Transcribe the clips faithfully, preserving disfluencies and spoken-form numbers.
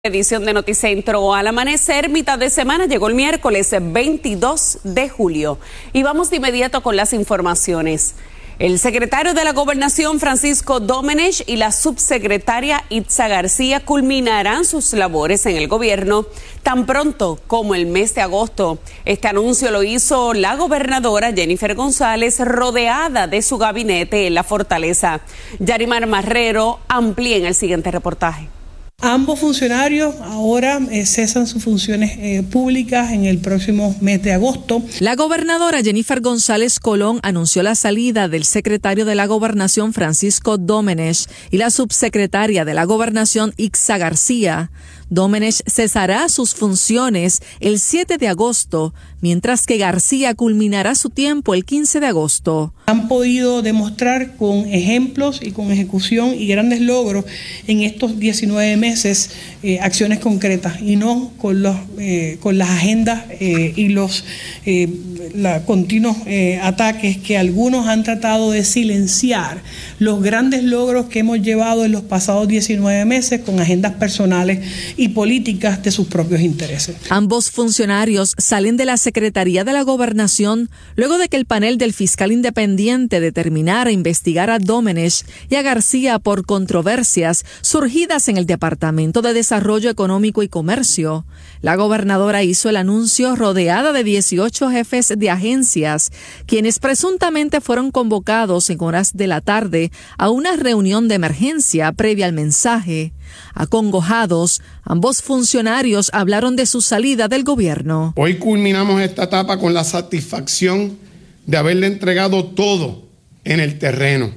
Edición de Noticentro al amanecer, mitad de semana, llegó el miércoles veintidós de julio. Y vamos de inmediato con las informaciones. El secretario de la Gobernación, Francisco Domenech, y la subsecretaria Itza García culminarán sus labores en el gobierno tan pronto como el mes de agosto. Este anuncio lo hizo la gobernadora Jennifer González, rodeada de su gabinete en la Fortaleza. Yarimar Marrero amplía en el siguiente reportaje. Ambos funcionarios ahora eh, cesan sus funciones eh, públicas en el próximo mes de agosto. La gobernadora Jennifer González Colón anunció la salida del secretario de la Gobernación Francisco Domenech y la subsecretaria de la Gobernación Itza García. Domenech cesará sus funciones el siete de agosto, mientras que García culminará su tiempo el quince de agosto. Han podido demostrar con ejemplos y con ejecución y grandes logros en estos diecinueve meses eh, acciones concretas y no con los eh, con las agendas eh, y los eh, la, continuos eh, ataques que algunos han tratado de silenciar los grandes logros que hemos llevado en los pasados diecinueve meses con agendas personales y políticas de sus propios intereses. Ambos funcionarios salen de la Secretaría de la Gobernación luego de que el panel del fiscal independiente determinara investigar a Domenech y a García por controversias surgidas en el Departamento de Desarrollo Económico y Comercio. La gobernadora hizo el anuncio rodeada de dieciocho jefes de agencias, quienes presuntamente fueron convocados en horas de la tarde a una reunión de emergencia previa al mensaje. Acongojados, ambos funcionarios hablaron de su salida del gobierno. Hoy culminamos esta etapa con la satisfacción de haberle entregado todo en el terreno.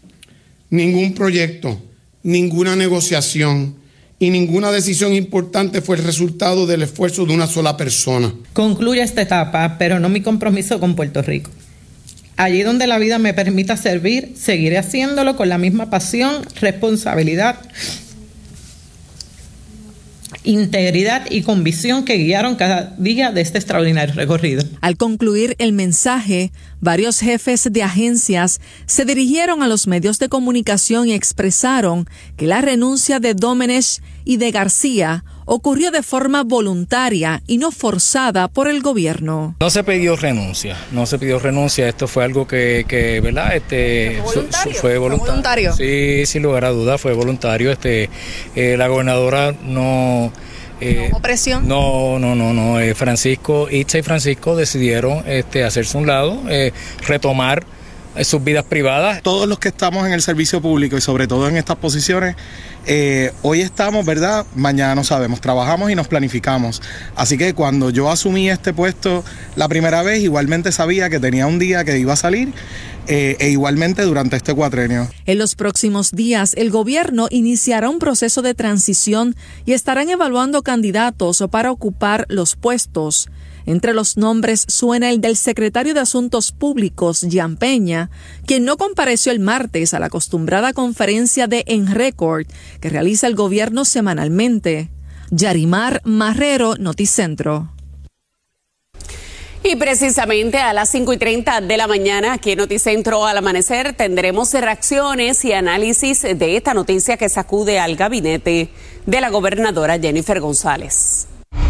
Ningún proyecto, ninguna negociación y ninguna decisión importante fue el resultado del esfuerzo de una sola persona. Concluye esta etapa, pero no mi compromiso con Puerto Rico. Allí donde la vida me permita servir, seguiré haciéndolo con la misma pasión, responsabilidad, integridad y convicción que guiaron cada día de este extraordinario recorrido. Al concluir el mensaje, varios jefes de agencias se dirigieron a los medios de comunicación y expresaron que la renuncia de Domenech y de García ocurrió de forma voluntaria y no forzada por el gobierno. No se pidió renuncia, no se pidió renuncia, esto fue algo que, que ¿verdad? Este, ¿Voluntario? Su, fue voluntario. voluntario. Sí, sin lugar a duda fue voluntario. Este, eh, la gobernadora no... Eh, ¿No hubo presión? No, no, no, no. Eh, Francisco, Itza y Francisco decidieron este, hacerse un lado, eh, retomar eh, sus vidas privadas. Todos los que estamos en el servicio público y sobre todo en estas posiciones, eh, hoy estamos, ¿verdad? Mañana no sabemos, trabajamos y nos planificamos. Así que cuando yo asumí este puesto la primera vez, igualmente sabía que tenía un día que iba a salir. Eh, e igualmente durante este cuatrenio. En los próximos días, el gobierno iniciará un proceso de transición y estarán evaluando candidatos para ocupar los puestos. Entre los nombres suena el del secretario de Asuntos Públicos, Jean Peña, quien no compareció el martes a la acostumbrada conferencia de En Record que realiza el gobierno semanalmente. Yarimar Marrero, Noticentro. Y precisamente a las cinco y treinta de la mañana, aquí en Noticentro al amanecer, tendremos reacciones y análisis de esta noticia que sacude al gabinete de la gobernadora Jennifer González.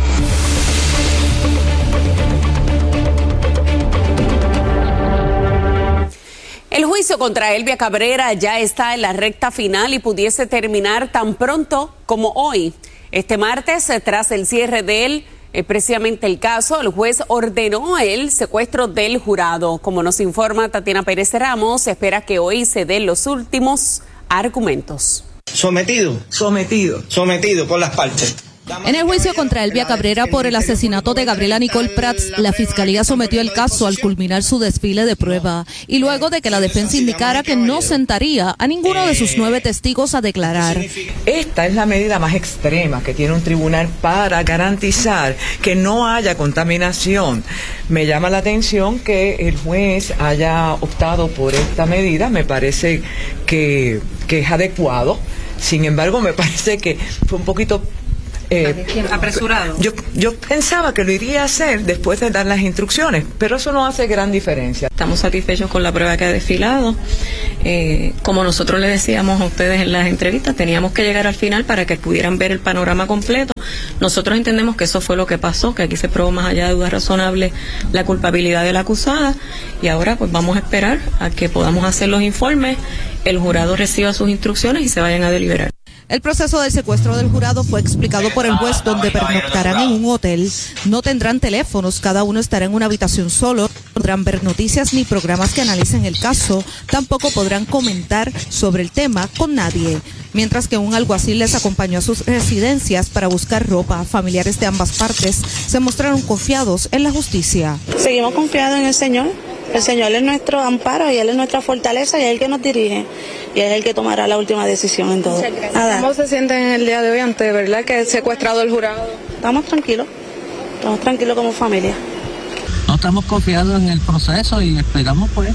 El juicio contra Elvia Cabrera ya está en la recta final y pudiese terminar tan pronto como hoy. Este martes, tras el cierre de él, Eh, precisamente el caso, el juez ordenó el secuestro del jurado. Como nos informa Tatiana Pérez Ramos, se espera que hoy se den los últimos argumentos. Sometido, sometido, sometido por las partes. En el juicio contra Elvia Cabrera por el asesinato de Gabriela Nicole Prats, la Fiscalía sometió el caso al culminar su desfile de prueba y luego de que la defensa indicara que no sentaría a ninguno de sus nueve testigos a declarar. Esta es la medida más extrema que tiene un tribunal para garantizar que no haya contaminación. Me llama la atención que el juez haya optado por esta medida, me parece que, que es adecuado. Sin embargo, me parece que fue un poquito Eh, apresurado. Yo, yo pensaba que lo iría a hacer después de dar las instrucciones, pero eso no hace gran diferencia. Estamos satisfechos con la prueba que ha desfilado. Eh, como nosotros le decíamos a ustedes en las entrevistas, teníamos que llegar al final para que pudieran ver el panorama completo. Nosotros entendemos que eso fue lo que pasó, que aquí se probó más allá de dudas razonables la culpabilidad de la acusada, y ahora pues vamos a esperar a que podamos hacer los informes, el jurado reciba sus instrucciones y se vayan a deliberar. El proceso del secuestro del jurado fue explicado por el juez, donde pernoctarán en un hotel, no tendrán teléfonos, cada uno estará en una habitación solo, no podrán ver noticias ni programas que analicen el caso, tampoco podrán comentar sobre el tema con nadie. Mientras que un alguacil les acompañó a sus residencias para buscar ropa. Familiares de ambas partes se mostraron confiados en la justicia. Seguimos confiados en el Señor. El Señor es nuestro amparo y Él es nuestra fortaleza y es el que nos dirige y es el que tomará la última decisión en todo. ¿Cómo se sienten en el día de hoy ante, verdad, que es secuestrado el jurado? Estamos tranquilos, estamos tranquilos como familia. No estamos confiados en el proceso y esperamos pues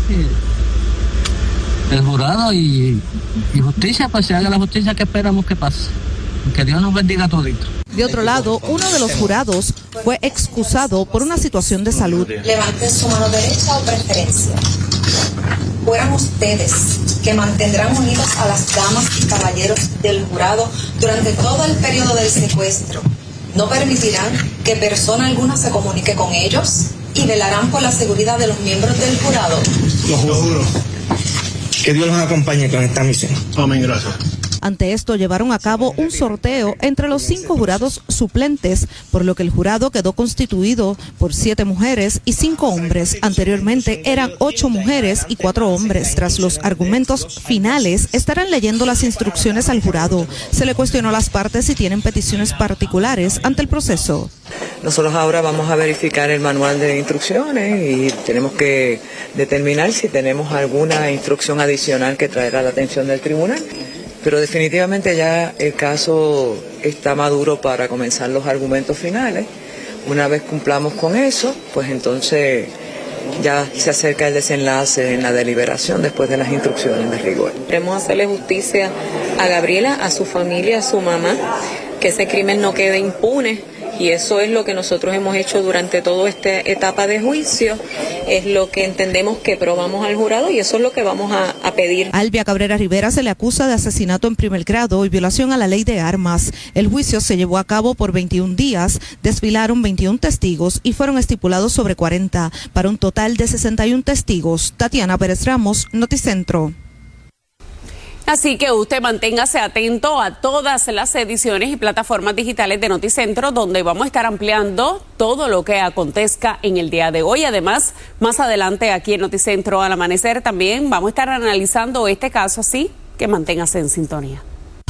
que el jurado y, y justicia, pues se haga la justicia que esperamos que pase. Que Dios nos bendiga a todito. De otro lado, uno de los jurados fue excusado por una situación de salud. Levanten su mano derecha o preferencia. Fueran ustedes que mantendrán unidos a las damas y caballeros del jurado durante todo el periodo del secuestro. No permitirán que persona alguna se comunique con ellos y velarán por la seguridad de los miembros del jurado. Lo juro. Que Dios los acompañe con esta misión. Amén, gracias. Ante esto llevaron a cabo un sorteo entre los cinco jurados suplentes, por lo que el jurado quedó constituido por siete mujeres y cinco hombres. Anteriormente eran ocho mujeres y cuatro hombres. Tras los argumentos finales, estarán leyendo las instrucciones al jurado. Se le cuestionó a las partes si tienen peticiones particulares ante el proceso. Nosotros ahora vamos a verificar el manual de instrucciones y tenemos que determinar si tenemos alguna instrucción adicional que traer a la atención del tribunal. Pero definitivamente ya el caso está maduro para comenzar los argumentos finales. Una vez cumplamos con eso, pues entonces ya se acerca el desenlace en la deliberación después de las instrucciones de rigor. Queremos hacerle justicia a Gabriela, a su familia, a su mamá, que ese crimen no quede impune. Y eso es lo que nosotros hemos hecho durante toda esta etapa de juicio, es lo que entendemos que probamos al jurado y eso es lo que vamos a, a pedir. A Elvia Cabrera Rivera se le acusa de asesinato en primer grado y violación a la ley de armas. El juicio se llevó a cabo por veintiún días, desfilaron veintiún testigos y fueron estipulados sobre cuarenta, para un total de sesenta y un testigos. Tatiana Pérez Ramos, Noticentro. Así que usted manténgase atento a todas las ediciones y plataformas digitales de Noticentro, donde vamos a estar ampliando todo lo que acontezca en el día de hoy. Además, más adelante aquí en Noticentro al amanecer también vamos a estar analizando este caso, así que manténgase en sintonía.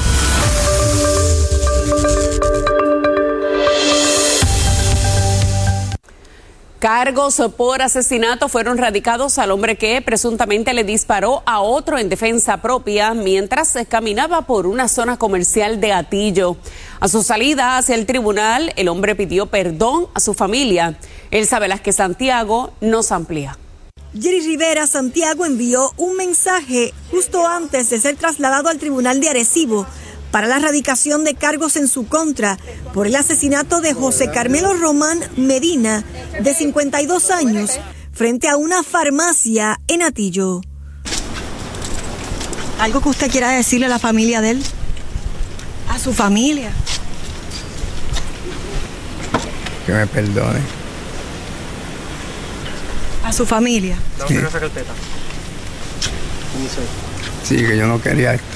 Cargos por asesinato fueron radicados al hombre que presuntamente le disparó a otro en defensa propia mientras caminaba por una zona comercial de Atillo. A su salida hacia el tribunal, el hombre pidió perdón a su familia. Elsa Velázquez Santiago nos amplía. Jerry Rivera Santiago envió un mensaje justo antes de ser trasladado al tribunal de Arecibo para la radicación de cargos en su contra por el asesinato de José Carmelo Román Medina, de cincuenta y dos años, frente a una farmacia en Atillo. ¿Algo que usted quiera decirle a la familia de él? ¿A su familia? Que me perdone. ¿A su familia? Sí. Sí, que yo no quería esto.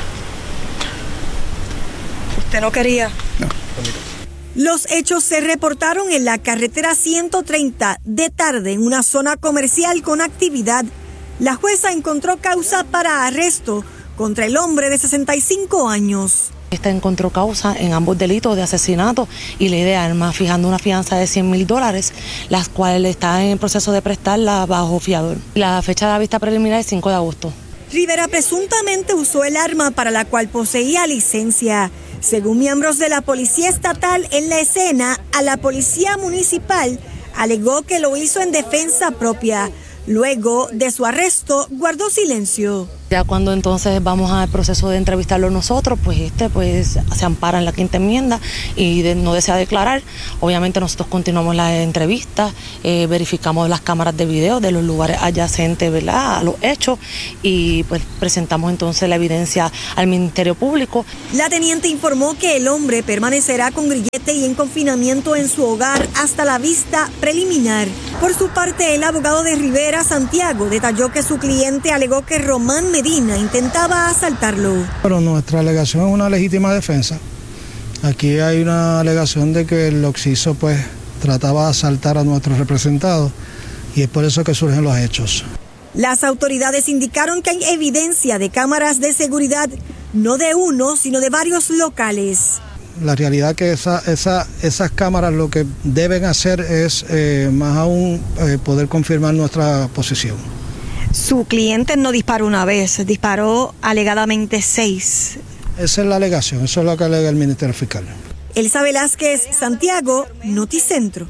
¿Usted no quería? No. Los hechos se reportaron en la carretera ciento treinta de tarde en una zona comercial con actividad. La jueza encontró causa para arresto contra el hombre de sesenta y cinco años. Esta encontró causa en ambos delitos de asesinato y ley de armas, fijando una fianza de cien mil dólares, las cuales está en el proceso de prestarla bajo fiador. La fecha de la vista preliminar es cinco de agosto. Rivera presuntamente usó el arma para la cual poseía licencia. Según miembros de la policía estatal en la escena, a la policía municipal alegó que lo hizo en defensa propia. Luego de su arresto, guardó silencio. Ya cuando entonces vamos al proceso de entrevistarlo nosotros, pues este pues se ampara en la quinta enmienda y de, no desea declarar. Obviamente nosotros continuamos la entrevista, eh, verificamos las cámaras de video de los lugares adyacentes, ¿verdad?, a los hechos, y pues presentamos entonces la evidencia al Ministerio Público. La teniente informó que el hombre permanecerá con grillete y en confinamiento en su hogar hasta la vista preliminar. Por su parte, el abogado de Rivera, Santiago, detalló que su cliente alegó que Román Medina intentaba asaltarlo. Pero nuestra alegación es una legítima defensa. Aquí hay una alegación de que el occiso pues trataba de asaltar a nuestro representado y es por eso que surgen los hechos. Las autoridades indicaron que hay evidencia de cámaras de seguridad, no de uno, sino de varios locales. La realidad que esa, esa, esas cámaras lo que deben hacer es eh, más aún eh, poder confirmar nuestra posición. Su cliente no disparó una vez, disparó alegadamente seis. Esa es la alegación, eso es lo que alega el Ministerio Fiscal. Elsa Velázquez, Santiago, Noticentro.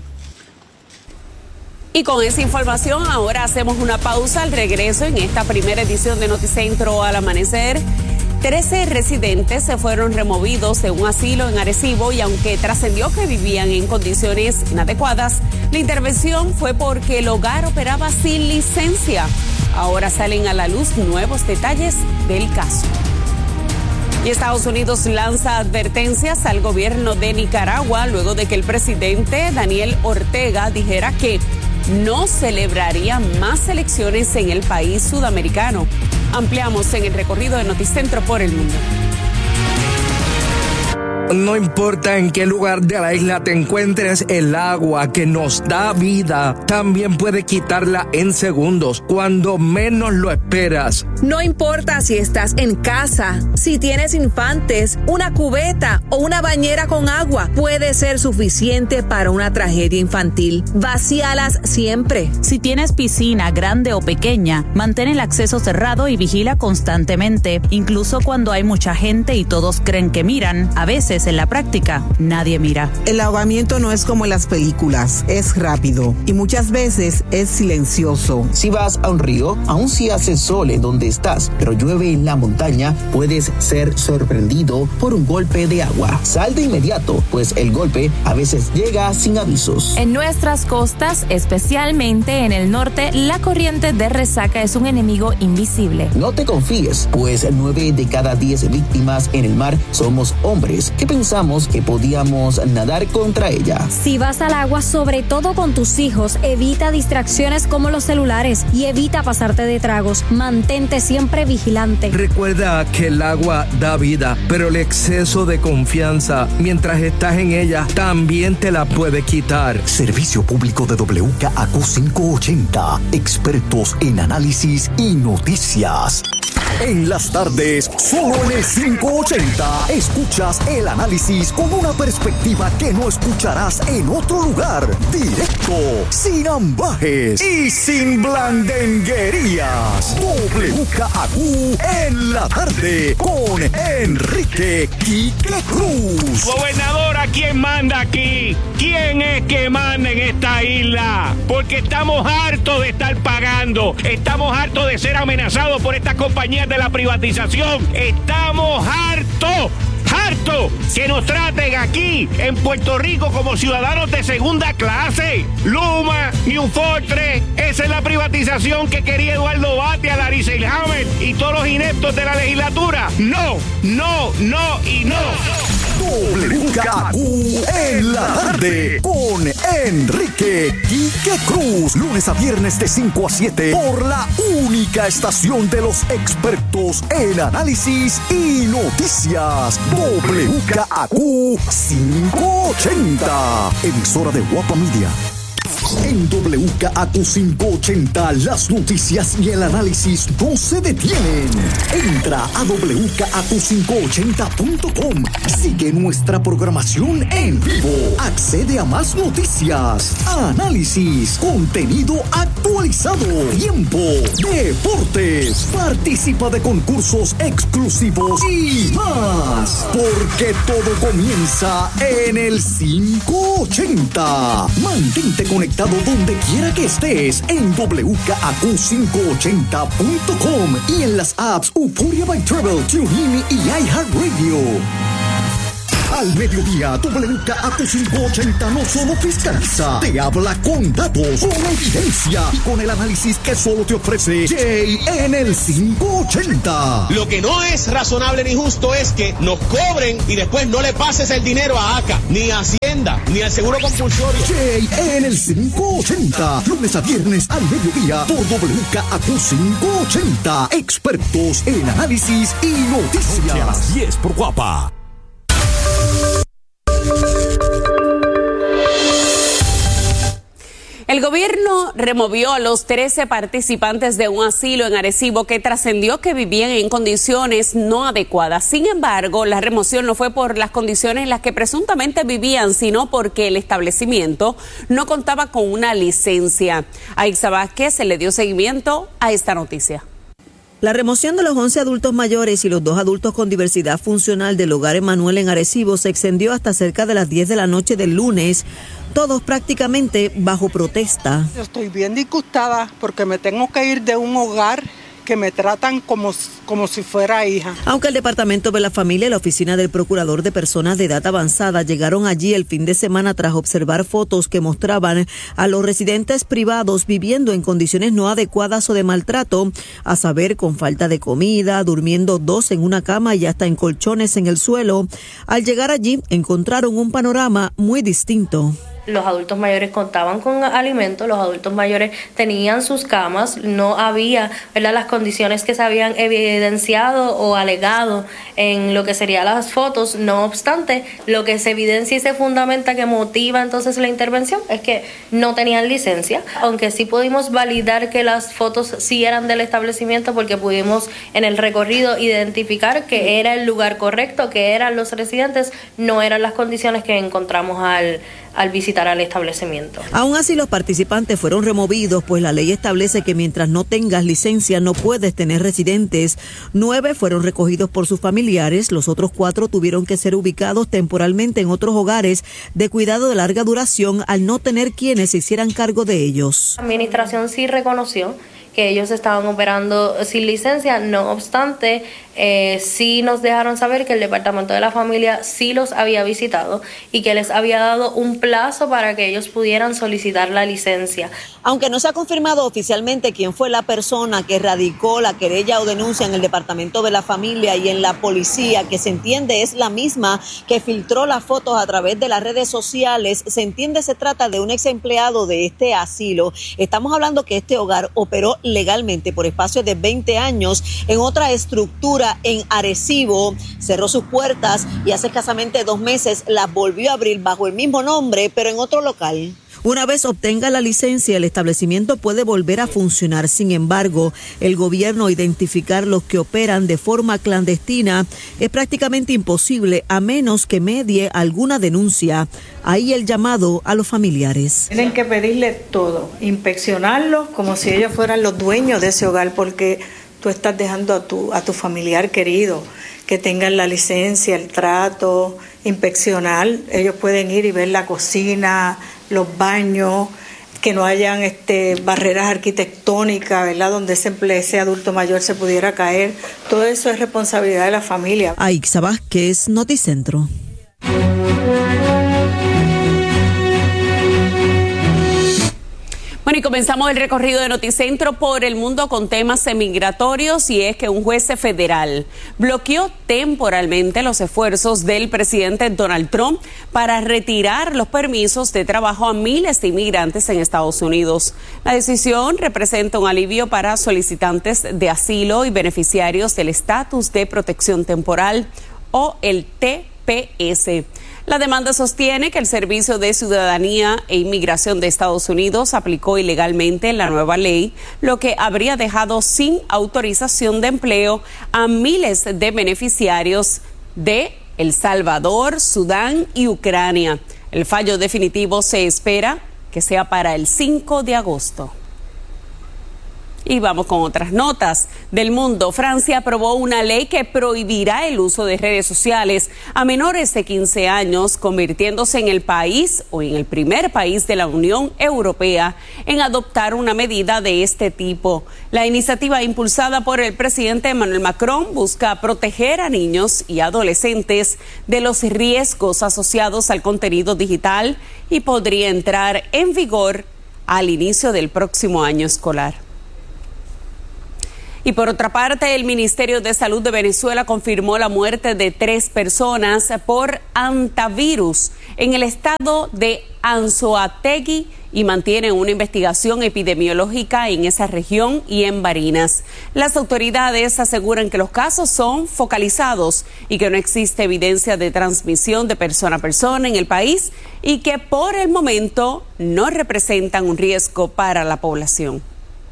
Y con esa información ahora hacemos una pausa. Al regreso en esta primera edición de Noticentro al amanecer, trece residentes se fueron removidos de un asilo en Arecibo y aunque trascendió que vivían en condiciones inadecuadas, la intervención fue porque el hogar operaba sin licencia. Ahora salen a la luz nuevos detalles del caso. Y Estados Unidos lanza advertencias al gobierno de Nicaragua luego de que el presidente Daniel Ortega dijera que no celebraría más elecciones en el país sudamericano. Ampliamos en el recorrido de Noticentro por el mundo. No importa en qué lugar de la isla te encuentres, el agua que nos da vida también puede quitarla en segundos, cuando menos lo esperas. No importa si estás en casa, si tienes infantes, una cubeta o una bañera con agua, puede ser suficiente para una tragedia infantil. Vacíalas siempre. Si tienes piscina grande o pequeña, mantén el acceso cerrado y vigila constantemente, incluso cuando hay mucha gente y todos creen que miran. A veces en la práctica nadie mira. El ahogamiento no es como en las películas, es rápido y muchas veces es silencioso. Si vas a un río, aun si hace sol en donde estás, pero llueve en la montaña, puedes ser sorprendido por un golpe de agua. Sal de inmediato, pues el golpe a veces llega sin avisos. En nuestras costas, especialmente en el norte, la corriente de resaca es un enemigo invisible. No te confíes, pues nueve de cada diez víctimas en el mar somos hombres que pensamos que podíamos nadar contra ella. Si vas al agua, sobre todo con tus hijos, evita distracciones como los celulares y evita pasarte de tragos. Mantente siempre vigilante. Recuerda que el agua da vida, pero el exceso de confianza mientras estás en ella también te la puede quitar. Servicio público de W K A Q quinientos ochenta, expertos en análisis y noticias. En las tardes, solo en el quinientos ochenta, escuchas el análisis con una perspectiva que no escucharás en otro lugar. Directo, sin ambajes y sin blandenguerías. W K A Q en la tarde con Enrique Quique Cruz. Gobernadora, ¿quién manda aquí? ¿Quién es que manda en esta isla? Porque estamos hartos de estar pagando. Estamos hartos de ser amenazados por estas compañías de la privatización. Estamos hartos, hartos que nos traten aquí en Puerto Rico como ciudadanos de segunda clase. Luma, New Fortress, esa es la privatización que quería Eduardo Batia, Larry Selhammer y todos los ineptos de la legislatura. No, no, no y no. W K A Q en la tarde con Enrique Quique Cruz. Lunes a viernes de cinco a siete por la única estación de los expertos en análisis y noticias. W K A Q quinientos ochenta. Emisora de Guapa Media. En W K A Q quinientos ochenta, las noticias y el análisis no se detienen. Entra a w k a q quinientos ochenta punto com. Sigue nuestra programación en vivo. Accede a más noticias, análisis, contenido actualizado, tiempo, deportes. Participa de concursos exclusivos y más. Porque todo comienza en el quinientos ochenta. Mantente conectado conectado donde quiera que estés en W K A Q quinientos ochenta punto com y en las apps Euphoria by Travel, TuneIn y iHeartRadio. Al mediodía, W K A Q quinientos ochenta no solo fiscaliza, te habla con datos, con evidencia y con el análisis que solo te ofrece Jay en el quinientos ochenta. Lo que no es razonable ni justo es que nos cobren y después no le pases el dinero a A C A, ni a Hacienda, ni al Seguro Compulsorio. Jay en el quinientos ochenta, lunes a viernes al mediodía por W K A Q quinientos ochenta. Expertos en análisis y noticias. A las diez por Guapa. El gobierno removió a los trece participantes de un asilo en Arecibo que trascendió que vivían en condiciones no adecuadas. Sin embargo, la remoción no fue por las condiciones en las que presuntamente vivían, sino porque el establecimiento no contaba con una licencia. A Ixa Vázquez se le dio seguimiento a esta noticia. La remoción de los once adultos mayores y los dos adultos con diversidad funcional del hogar Emanuel en Arecibo se extendió hasta cerca de las diez de la noche del lunes, todos prácticamente bajo protesta. Yo estoy bien disgustada porque me tengo que ir de un hogar que me tratan como, como si fuera hija. Aunque el Departamento de la Familia y la Oficina del Procurador de Personas de Edad Avanzada llegaron allí el fin de semana tras observar fotos que mostraban a los residentes privados viviendo en condiciones no adecuadas o de maltrato, a saber, con falta de comida, durmiendo dos en una cama y hasta en colchones en el suelo, al llegar allí encontraron un panorama muy distinto. Los adultos mayores contaban con alimentos, los adultos mayores tenían sus camas, no había, ¿verdad?, las condiciones que se habían evidenciado o alegado en lo que serían las fotos. No obstante, lo que se evidencia y se fundamenta que motiva entonces la intervención es que no tenían licencia, aunque sí pudimos validar que las fotos sí eran del establecimiento porque pudimos en el recorrido identificar que era el lugar correcto, que eran los residentes, no eran las condiciones que encontramos al al visitar al establecimiento. Aún así, los participantes fueron removidos, pues la ley establece que mientras no tengas licencia no puedes tener residentes. Nueve fueron recogidos por sus familiares, los otros cuatro tuvieron que ser ubicados temporalmente en otros hogares de cuidado de larga duración al no tener quienes se hicieran cargo de ellos. La administración sí reconoció que ellos estaban operando sin licencia, no obstante, eh, sí nos dejaron saber que el Departamento de la Familia sí los había visitado y que les había dado un plazo para que ellos pudieran solicitar la licencia. Aunque no se ha confirmado oficialmente quién fue la persona que radicó la querella o denuncia en el Departamento de la Familia y en la policía, que se entiende es la misma que filtró las fotos a través de las redes sociales, se entiende se trata de un ex empleado de este asilo. Estamos hablando que este hogar operó legalmente por espacio de veinte años en otra estructura en Arecibo, cerró sus puertas y hace escasamente dos meses las volvió a abrir bajo el mismo nombre, pero en otro local. Una vez obtenga la licencia, el establecimiento puede volver a funcionar. Sin embargo, el gobierno identificar los que operan de forma clandestina es prácticamente imposible a menos que medie alguna denuncia. Ahí el llamado a los familiares. Tienen que pedirle todo, inspeccionarlos como si ellos fueran los dueños de ese hogar, porque tú estás dejando a tu, a tu familiar querido que tengan la licencia, el trato, inspeccionar. Ellos pueden ir y ver la cocina, los baños, que no hayan este, barreras arquitectónicas, ¿verdad?, donde ese, ese adulto mayor se pudiera caer. Todo eso es responsabilidad de la familia. Aixa Vázquez, Noticentro. Bueno, y comenzamos el recorrido de Noticentro por el mundo con temas migratorios, y es que un juez federal bloqueó temporalmente los esfuerzos del presidente Donald Trump para retirar los permisos de trabajo a miles de inmigrantes en Estados Unidos. La decisión representa un alivio para solicitantes de asilo y beneficiarios del estatus de protección temporal o el T P S. La demanda sostiene que el Servicio de Ciudadanía e Inmigración de Estados Unidos aplicó ilegalmente la nueva ley, lo que habría dejado sin autorización de empleo a miles de beneficiarios de El Salvador, Sudán y Ucrania. El fallo definitivo se espera que sea para el cinco de agosto. Y vamos con otras notas del mundo. Francia aprobó una ley que prohibirá el uso de redes sociales a menores de quince años, convirtiéndose en el país o en el primer país de la Unión Europea en adoptar una medida de este tipo. La iniciativa impulsada por el presidente Emmanuel Macron busca proteger a niños y adolescentes de los riesgos asociados al contenido digital y podría entrar en vigor al inicio del próximo año escolar. Y por otra parte, el Ministerio de Salud de Venezuela confirmó la muerte de tres personas por hantavirus en el estado de Anzoátegui y mantienen una investigación epidemiológica en esa región y en Barinas. Las autoridades aseguran que los casos son focalizados y que no existe evidencia de transmisión de persona a persona en el país y que por el momento no representan un riesgo para la población.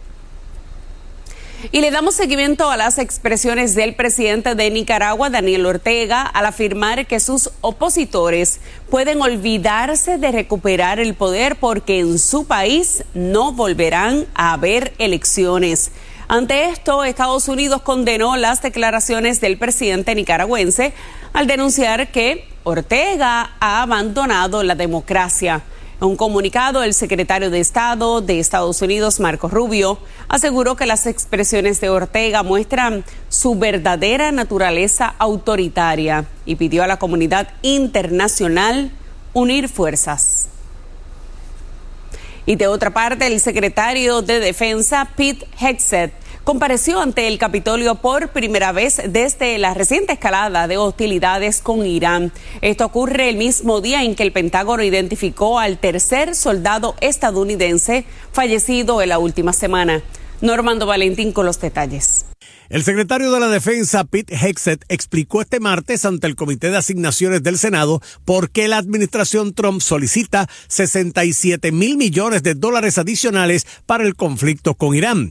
Y le damos seguimiento a las expresiones del presidente de Nicaragua, Daniel Ortega, al afirmar que sus opositores pueden olvidarse de recuperar el poder porque en su país no volverán a haber elecciones. Ante esto, Estados Unidos condenó las declaraciones del presidente nicaragüense al denunciar que Ortega ha abandonado la democracia. En un comunicado, el secretario de Estado de Estados Unidos, Marco Rubio, aseguró que las expresiones de Ortega muestran su verdadera naturaleza autoritaria y pidió a la comunidad internacional unir fuerzas. Y de otra parte, el secretario de Defensa, Pete Hegseth, compareció ante el Capitolio por primera vez desde la reciente escalada de hostilidades con Irán. Esto ocurre el mismo día en que el Pentágono identificó al tercer soldado estadounidense fallecido en la última semana. Normando Valentín con los detalles. El secretario de la Defensa, Pete Hegseth, explicó este martes ante el Comité de Asignaciones del Senado por qué la administración Trump solicita sesenta y siete mil millones de dólares adicionales para el conflicto con Irán.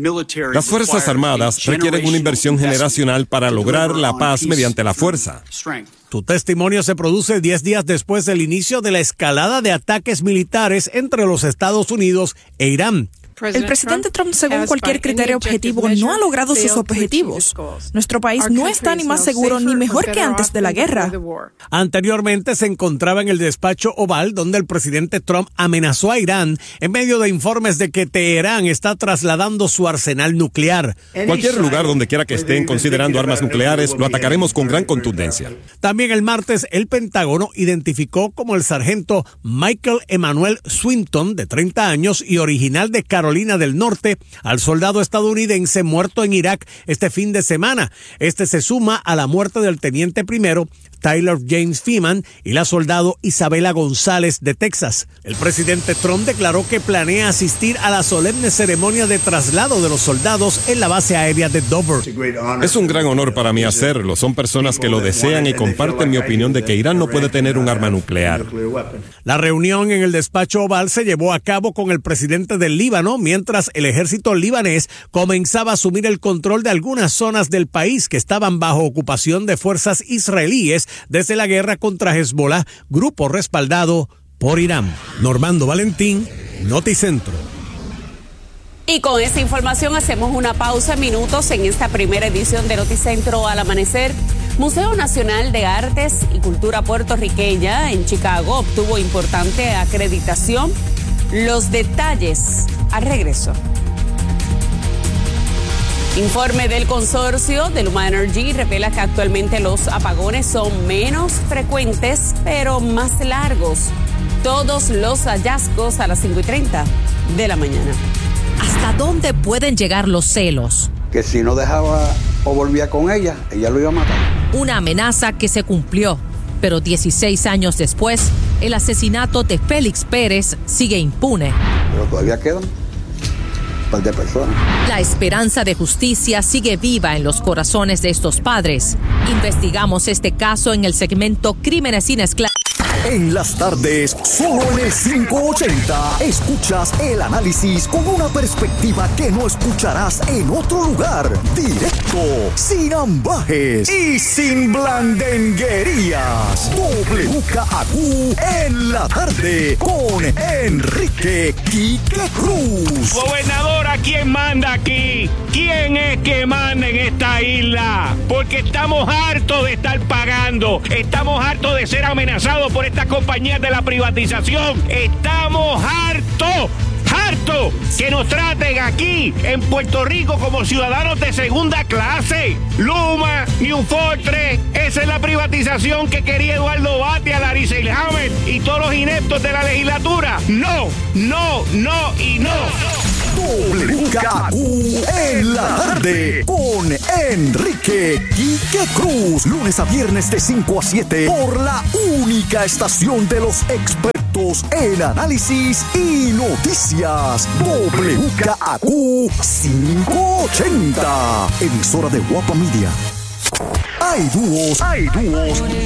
Las Fuerzas Armadas requieren una inversión generacional para lograr la paz mediante la fuerza. Tu testimonio se produce diez días después del inicio de la escalada de ataques militares entre los Estados Unidos e Irán. El presidente Trump, según cualquier criterio objetivo, no ha logrado sus objetivos. Nuestro país no está ni más seguro ni mejor que antes de la guerra. Anteriormente se encontraba en el despacho Oval, donde el presidente Trump amenazó a Irán en medio de informes de que Teherán está trasladando su arsenal nuclear. Cualquier lugar donde quiera que estén considerando armas nucleares, lo atacaremos con gran contundencia. También el martes, el Pentágono identificó como el sargento Michael Emmanuel Swinton, de treinta años y original de Carolina del Norte, al soldado estadounidense muerto en Irak este fin de semana. Este se suma a la muerte del teniente primero Tyler James Feeman y la soldado Isabela González de Texas. El presidente Trump declaró que planea asistir a la solemne ceremonia de traslado de los soldados en la base aérea de Dover. Es un gran honor para mí hacerlo. Son personas que lo desean y comparten mi opinión de que Irán no puede tener un arma nuclear. La reunión en el despacho Oval se llevó a cabo con el presidente del Líbano, mientras el ejército libanés comenzaba a asumir el control de algunas zonas del país que estaban bajo ocupación de fuerzas israelíes desde la guerra contra Hezbollah, grupo respaldado por Irán. Normando Valentín, Noticentro. Y con esta información hacemos una pausa en minutos en esta primera edición de Noticentro al amanecer. Museo Nacional de Artes y Cultura Puertorriqueña en Chicago obtuvo importante acreditación. Los detalles al regreso. Informe del consorcio de Luma Energy revela que actualmente los apagones son menos frecuentes, pero más largos. Todos los hallazgos a las cinco y treinta de la mañana. ¿Hasta dónde pueden llegar los celos? Que si no dejaba o volvía con ella, ella lo iba a matar. Una amenaza que se cumplió, pero dieciséis años después, el asesinato de Félix Pérez sigue impune. Pero todavía quedan de personas. La esperanza de justicia sigue viva en los corazones de estos padres. Investigamos este caso en el segmento Crímenes sin esclavitud. En las tardes, solo en el quinientos ochenta, escuchas el análisis con una perspectiva que no escucharás en otro lugar. Directo, sin ambajes y sin blandenguerías. W K A Q en la tarde con Enrique Quique Cruz. Gobernadora, ¿quién manda aquí? ¿Quién es que manda en esta isla? Porque estamos hartos de estar pagando. Estamos hartos de ser amenazados por estas compañías de la privatización. Estamos hartos. ¡Harto! Que nos traten aquí, en Puerto Rico, como ciudadanos de segunda clase. Luma, New Fortress, esa es la privatización que quería Eduardo Batia, Larry Selhammer y todos los ineptos de la legislatura. No, no, no y no. W K A Q en la tarde con Enrique Quique Cruz. Lunes a viernes de cinco a siete por la única estación de los expertos en análisis y noticias. W K A Q quinientos ochenta, emisora de Guapa Media. Hay dúos, hay dúos